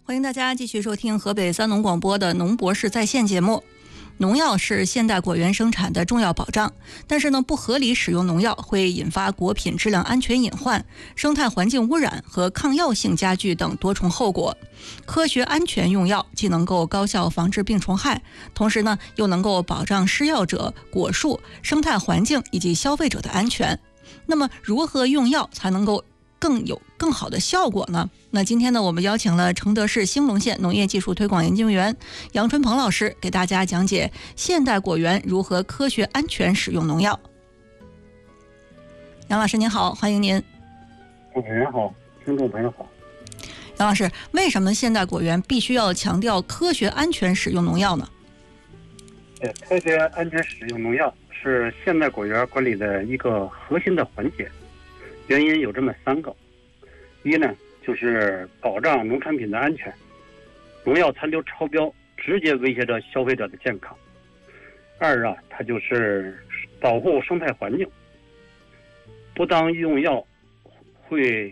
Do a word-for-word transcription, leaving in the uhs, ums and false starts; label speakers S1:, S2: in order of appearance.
S1: 欢迎大家继续收听河北三农广播的农博士在线节目。农药是现代果园生产的重要保障，但是呢，不合理使用农药会引发果品质量安全隐患、生态环境污染和抗药性加剧等多重后果。科学安全用药既能够高效防治病虫害，同时呢，又能够保障施药者、果树、生态环境以及消费者的安全。那么，如何用药才能够更有更好的效果呢？那今天呢，我们邀请了承德市兴隆县农业技术推广研究员杨春鹏老师，给大家讲解现代果园如何科学安全使用农药。杨老师您好，欢迎您。
S2: 主持人好，听众朋友好。
S1: 杨老师，为什么现代果园必须要强调科学安全使用农药呢？
S2: 呃，科学安全使用农药是现代果园管理的一个核心的环节。原因有这么三个：一呢，就是保障农产品的安全，农药残留超标直接威胁着消费者的健康；二啊，它就是保护生态环境，不当用药会